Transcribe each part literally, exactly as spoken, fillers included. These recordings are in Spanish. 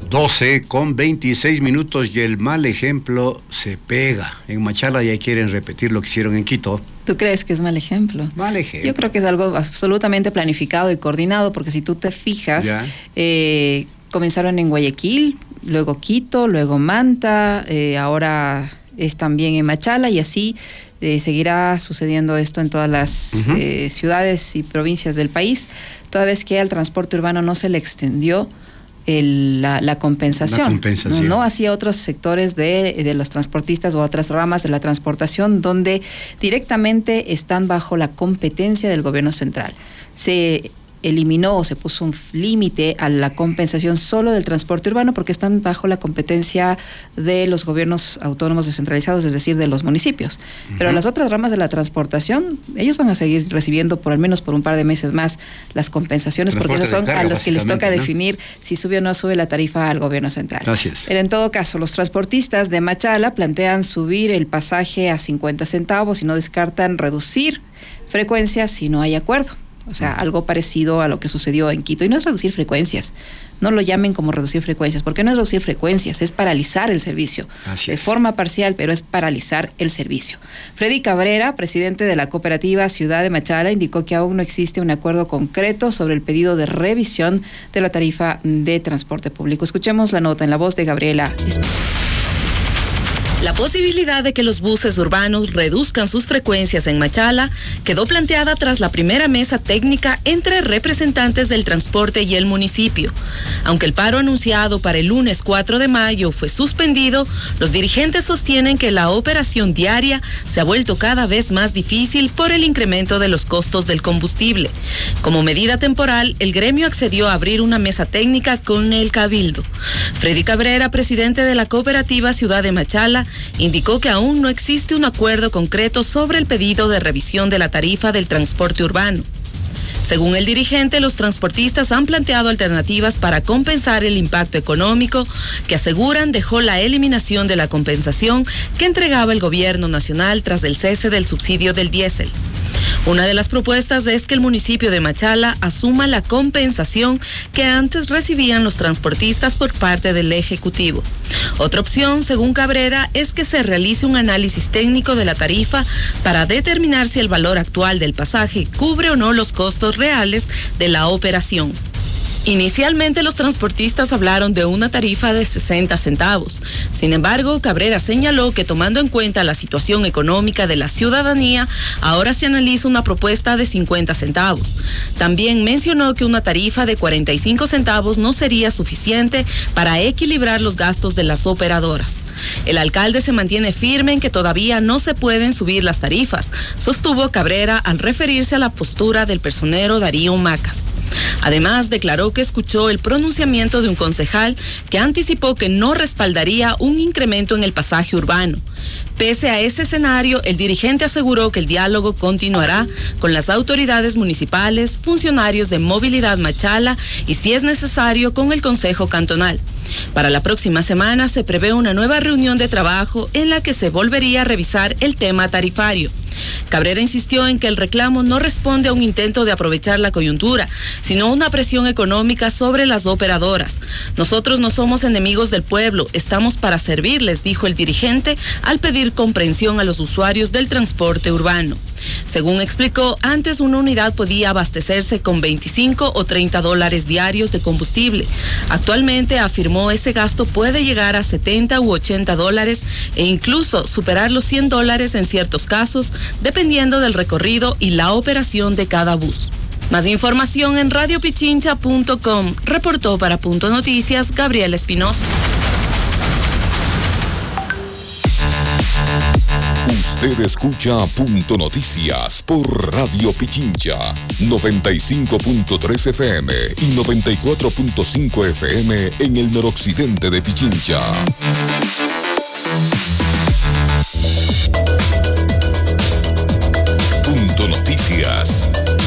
doce con veintiséis minutos y el mal ejemplo se pega. En Machala ya quieren repetir lo que hicieron en Quito. ¿Tú crees que es mal ejemplo? Mal ejemplo. Yo creo que es algo absolutamente planificado y coordinado, porque si tú te fijas, eh, comenzaron en Guayaquil, luego Quito, luego Manta, eh, ahora es también en Machala, y así eh, seguirá sucediendo esto en todas las uh-huh. eh, ciudades y provincias del país, toda vez que al transporte urbano no se le extendió El, la, la compensación, la compensación. No, no hacia otros sectores de, de los transportistas o otras ramas de la transportación donde directamente están bajo la competencia del gobierno central. Se eliminó o se puso un límite a la compensación solo del transporte urbano porque están bajo la competencia de los gobiernos autónomos descentralizados, es decir, de los municipios. Uh-huh. Pero las otras ramas de la transportación, ellos van a seguir recibiendo por al menos por un par de meses más las compensaciones, porque esos son carga, a los que les toca, ¿no?, definir si sube o no sube la tarifa al gobierno central. Gracias. Pero en todo caso, los transportistas de Machala plantean subir el pasaje a cincuenta centavos y no descartan reducir frecuencias si no hay acuerdo. O sea, algo parecido a lo que sucedió en Quito. Y no es reducir frecuencias. No lo llamen como reducir frecuencias, porque no es reducir frecuencias, es paralizar el servicio. Así de es. forma parcial, pero es paralizar el servicio. Freddy Cabrera, presidente de la cooperativa Ciudad de Machala, indicó que aún no existe un acuerdo concreto sobre el pedido de revisión de la tarifa de transporte público. Escuchemos la nota en la voz de Gabriela Espinosa. La posibilidad de que los buses urbanos reduzcan sus frecuencias en Machala quedó planteada tras la primera mesa técnica entre representantes del transporte y el municipio. Aunque el paro anunciado para el lunes cuatro de mayo fue suspendido, los dirigentes sostienen que la operación diaria se ha vuelto cada vez más difícil por el incremento de los costos del combustible. Como medida temporal, el gremio accedió a abrir una mesa técnica con el Cabildo. Freddy Cabrera, presidente de la cooperativa Ciudad de Machala, indicó que aún no existe un acuerdo concreto sobre el pedido de revisión de la tarifa del transporte urbano. Según el dirigente, los transportistas han planteado alternativas para compensar el impacto económico que aseguran dejó la eliminación de la compensación que entregaba el gobierno nacional tras el cese del subsidio del diésel. Una de las propuestas es que el municipio de Machala asuma la compensación que antes recibían los transportistas por parte del Ejecutivo. Otra opción, según Cabrera, es que se realice un análisis técnico de la tarifa para determinar si el valor actual del pasaje cubre o no los costos reales de la operación. Inicialmente los transportistas hablaron de una tarifa de sesenta centavos. Sin embargo, Cabrera señaló que tomando en cuenta la situación económica de la ciudadanía, ahora se analiza una propuesta de cincuenta centavos. También mencionó que una tarifa de cuarenta y cinco centavos no sería suficiente para equilibrar los gastos de las operadoras. El alcalde se mantiene firme en que todavía no se pueden subir las tarifas, sostuvo Cabrera al referirse a la postura del personero Darío Macas. Además, declaró que escuchó el pronunciamiento de un concejal que anticipó que no respaldaría un incremento en el pasaje urbano. Pese a ese escenario, el dirigente aseguró que el diálogo continuará con las autoridades municipales, funcionarios de Movilidad Machala y, si es necesario, con el Consejo Cantonal. Para la próxima semana se prevé una nueva reunión de trabajo en la que se volvería a revisar el tema tarifario. Cabrera insistió en que el reclamo no responde a un intento de aprovechar la coyuntura, sino a una presión económica sobre las operadoras. Nosotros no somos enemigos del pueblo, estamos para servirles, dijo el dirigente al pedir comprensión a los usuarios del transporte urbano. Según explicó, antes una unidad podía abastecerse con veinticinco o treinta dólares diarios de combustible. Actualmente, afirmó, ese gasto puede llegar a setenta u ochenta dólares e incluso superar los cien dólares en ciertos casos, dependiendo del recorrido y la operación de cada bus. Más información en radio pichincha punto com. Reportó para Punto Noticias Gabriela Espinosa. Usted escucha Punto Noticias por Radio Pichincha, noventa y cinco punto tres F M y noventa y cuatro punto cinco F M en el noroccidente de Pichincha. Punto Noticias.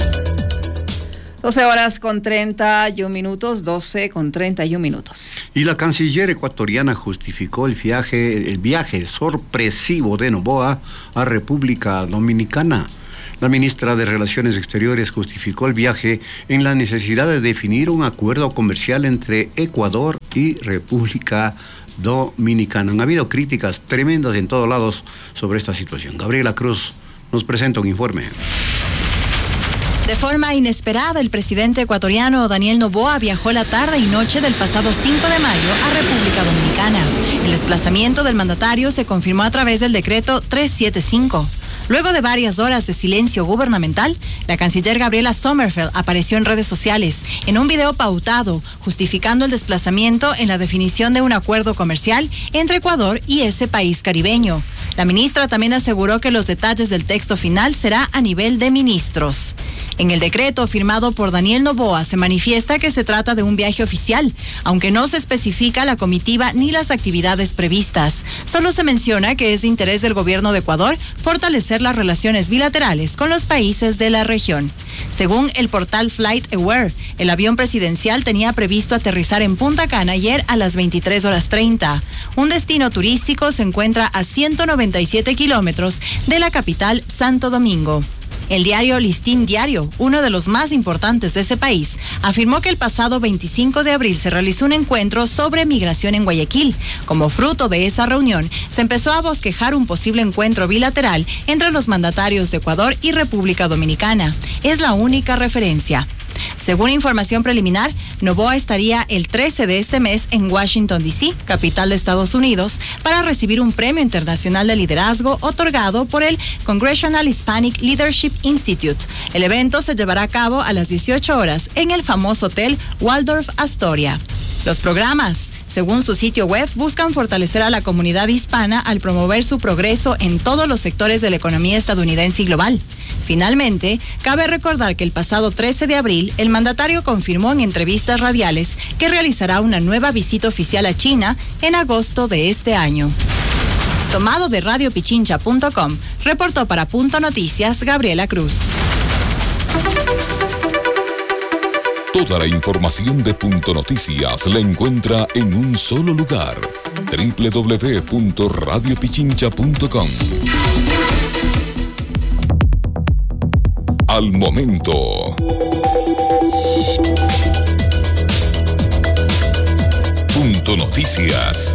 doce horas con treinta y un minutos, doce con treinta y un minutos. Y la canciller ecuatoriana justificó el viaje, el viaje sorpresivo de Noboa a República Dominicana. La ministra de Relaciones Exteriores justificó el viaje en la necesidad de definir un acuerdo comercial entre Ecuador y República Dominicana. Han habido críticas tremendas en todos lados sobre esta situación. Gabriela Cruz nos presenta un informe. De forma inesperada, el presidente ecuatoriano Daniel Noboa viajó la tarde y noche del pasado cinco de mayo a República Dominicana. El desplazamiento del mandatario se confirmó a través del decreto trescientos setenta y cinco. Luego de varias horas de silencio gubernamental, la canciller Gabriela Sommerfeld apareció en redes sociales en un video pautado, justificando el desplazamiento en la definición de un acuerdo comercial entre Ecuador y ese país caribeño. La ministra también aseguró que los detalles del texto final será a nivel de ministros. En el decreto firmado por Daniel Noboa se manifiesta que se trata de un viaje oficial, aunque no se especifica la comitiva ni las actividades previstas. Solo se menciona que es de interés del gobierno de Ecuador fortalecer las relaciones bilaterales con los países de la región. Según el portal FlightAware, el avión presidencial tenía previsto aterrizar en Punta Cana ayer a las veintitrés horas treinta. Un destino turístico se encuentra a ciento noventa y siete kilómetros de la capital Santo Domingo. El diario Listín Diario, uno de los más importantes de ese país, afirmó que el pasado veinticinco de abril se realizó un encuentro sobre migración en Guayaquil. Como fruto de esa reunión, se empezó a bosquejar un posible encuentro bilateral entre los mandatarios de Ecuador y República Dominicana. Es la única referencia. Según información preliminar, Noboa estaría el trece de este mes en Washington, D C, capital de Estados Unidos, para recibir un premio internacional de liderazgo otorgado por el Congressional Hispanic Leadership Institute. El evento se llevará a cabo a las dieciocho horas en el famoso hotel Waldorf Astoria. Los programas, según su sitio web, buscan fortalecer a la comunidad hispana al promover su progreso en todos los sectores de la economía estadounidense y global. Finalmente, cabe recordar que el pasado trece de abril, el mandatario confirmó en entrevistas radiales que realizará una nueva visita oficial a China en agosto de este año. Tomado de radio pichincha punto com, reportó para Punto Noticias Gabriela Cruz. Toda la información de Punto Noticias la encuentra en un solo lugar. doble u doble u doble u punto radio pichincha punto com. Al momento. Punto Noticias.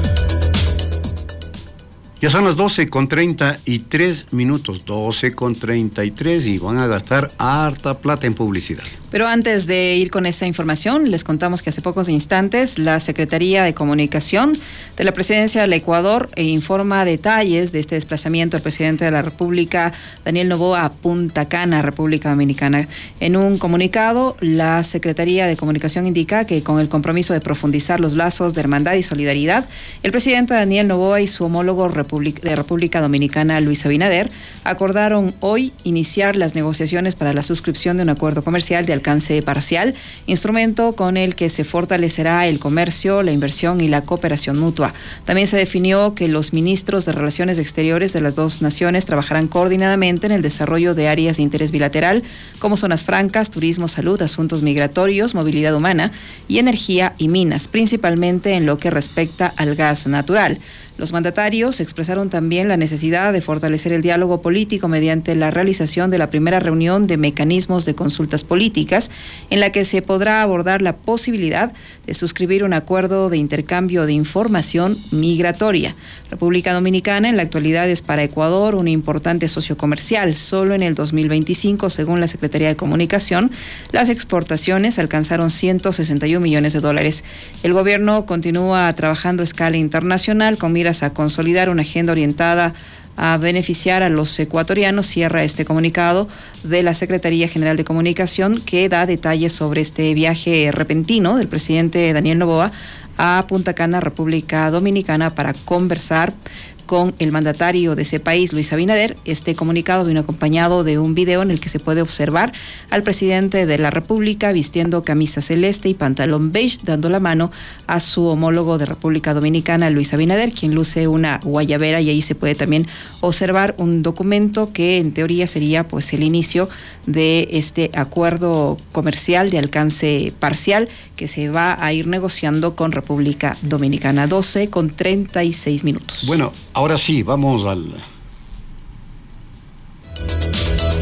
Ya son las doce con treinta y tres minutos, doce con treinta y tres, y van a gastar harta plata en publicidad. Pero antes de ir con esa información, les contamos que hace pocos instantes la Secretaría de Comunicación de la Presidencia del Ecuador informa detalles de este desplazamiento del presidente de la República, Daniel Noboa, a Punta Cana, República Dominicana. En un comunicado, la Secretaría de Comunicación indica que con el compromiso de profundizar los lazos de hermandad y solidaridad, el presidente Daniel Noboa y su homólogo de República Dominicana, Luis Abinader, acordaron hoy iniciar las negociaciones para la suscripción de un acuerdo comercial de alcance parcial, instrumento con el que se fortalecerá el comercio, la inversión y la cooperación mutua. También se definió que los ministros de Relaciones Exteriores de las dos naciones trabajarán coordinadamente en el desarrollo de áreas de interés bilateral, como zonas francas, turismo, salud, asuntos migratorios, movilidad humana y energía y minas, principalmente en lo que respecta al gas natural. Los mandatarios expresaron también la necesidad de fortalecer el diálogo político mediante la realización de la primera reunión de mecanismos de consultas políticas, en la que se podrá abordar la posibilidad de suscribir un acuerdo de intercambio de información migratoria. República Dominicana en la actualidad es para Ecuador un importante socio comercial. Solo en el dos mil veinticinco, según la Secretaría de Comunicación, las exportaciones alcanzaron ciento sesenta y un millones de dólares. El gobierno continúa trabajando a escala internacional con miras a consolidar una agenda orientada a beneficiar a los ecuatorianos. Cierra este comunicado de la Secretaría General de Comunicación, que da detalles sobre este viaje repentino del presidente Daniel Noboa a Punta Cana, República Dominicana, para conversar con el mandatario de ese país, Luis Abinader. Este comunicado vino acompañado de un video en el que se puede observar al presidente de la República vistiendo camisa celeste y pantalón beige, dando la mano a su homólogo de República Dominicana, Luis Abinader, quien luce una guayabera, y ahí se puede también observar un documento que en teoría sería pues el inicio de este acuerdo comercial de alcance parcial que se va a ir negociando con República Dominicana. doce con treinta y seis minutos. Bueno, ahora sí, vamos al...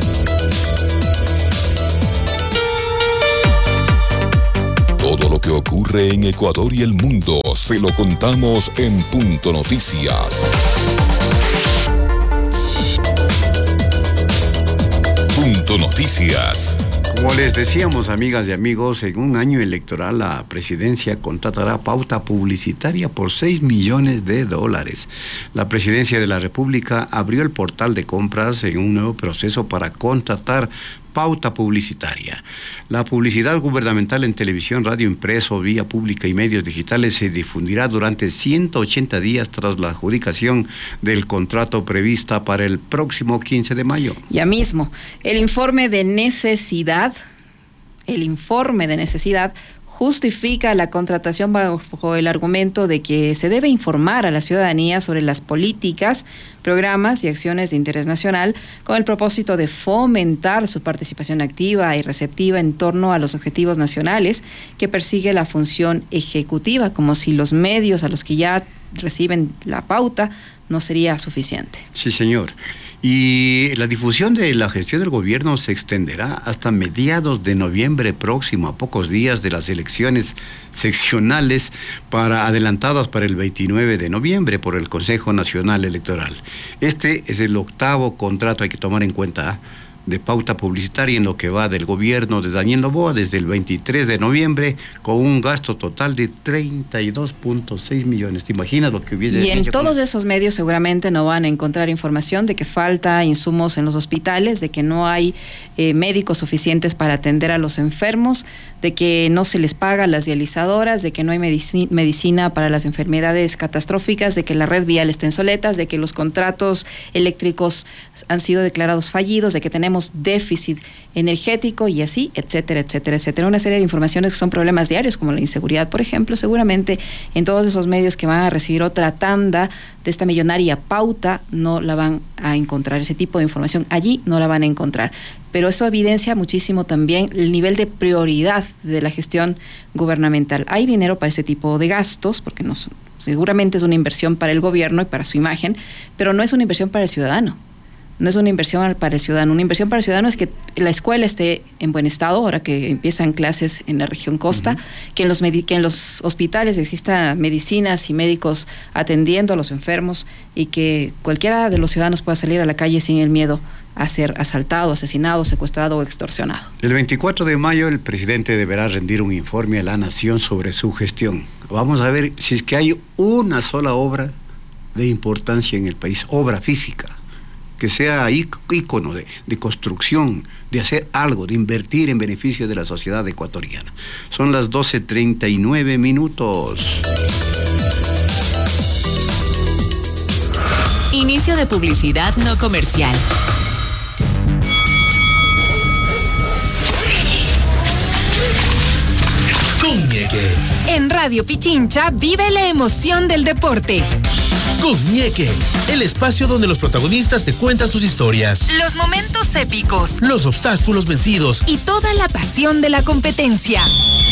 Todo lo que ocurre ocurre en Ecuador y el mundo se lo contamos en Punto Noticias. Punto Noticias. Como les decíamos, amigas y amigos, en un año electoral la presidencia contratará pauta publicitaria por seis millones de dólares. La presidencia de la República abrió el portal de compras en un nuevo proceso para contratar pauta publicitaria. La publicidad gubernamental en televisión, radio impreso, vía pública y medios digitales se difundirá durante ciento ochenta días tras la adjudicación del contrato prevista para el próximo quince de mayo. Ya mismo, el informe de necesidad, el informe de necesidad justifica la contratación bajo el argumento de que se debe informar a la ciudadanía sobre las políticas, programas y acciones de interés nacional con el propósito de fomentar su participación activa y receptiva en torno a los objetivos nacionales que persigue la función ejecutiva, como si los medios a los que ya reciben la pauta no sería suficiente. Sí, señor. Y la difusión de la gestión del gobierno se extenderá hasta mediados de noviembre próximo, a pocos días de las elecciones seccionales para adelantadas para el veintinueve de noviembre por el Consejo Nacional Electoral. Este es el octavo contrato, hay que tomar en cuenta, de pauta publicitaria en lo que va del gobierno de Daniel Noboa desde el veintitrés de noviembre, con un gasto total de treinta y dos punto seis millones. ¿Te imaginas lo que hubiese Y en hecho todos con... esos medios seguramente no van a encontrar información de que falta insumos en los hospitales, de que no hay eh, médicos suficientes para atender a los enfermos, de que no se les paga a las dializadoras, de que no hay medici- medicina para las enfermedades catastróficas, de que la red vial está en soletas, de que los contratos eléctricos han sido declarados fallidos, de que tenemos déficit energético y así, etcétera, etcétera, etcétera. Una serie de informaciones que son problemas diarios, como la inseguridad, por ejemplo. Seguramente en todos esos medios que van a recibir otra tanda de esta millonaria pauta no la van a encontrar. Ese tipo de información allí no la van a encontrar. Pero eso evidencia muchísimo también el nivel de prioridad de la gestión gubernamental. Hay dinero para ese tipo de gastos, porque no son, seguramente es una inversión para el gobierno y para su imagen, pero no es una inversión para el ciudadano. No es una inversión para el ciudadano. Una inversión para el ciudadano es que la escuela esté en buen estado, ahora que empiezan clases en la región costa, uh-huh. que, en los medi- que en los hospitales existan medicinas y médicos atendiendo a los enfermos y que cualquiera de los ciudadanos pueda salir a la calle sin el miedo a ser asaltado, asesinado, secuestrado o extorsionado. El veinticuatro de mayo el presidente deberá rendir un informe a la nación sobre su gestión. Vamos a ver si es que hay una sola obra de importancia en el país, obra física, que sea ícono de, de construcción, de hacer algo, de invertir en beneficio de la sociedad ecuatoriana. Son las doce treinta y nueve minutos. Inicio de publicidad no comercial. Coñeque. En Radio Pichincha vive la emoción del deporte. Coñeque, el espacio donde los protagonistas te cuentan sus historias, Los momentos épicos los obstáculos vencidos y toda la pasión de la competencia.